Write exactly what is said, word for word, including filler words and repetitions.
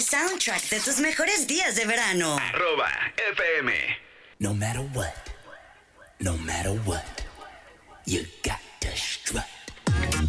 soundtrack de tus mejores días de verano. Arroba F M. No matter what, no matter what, you got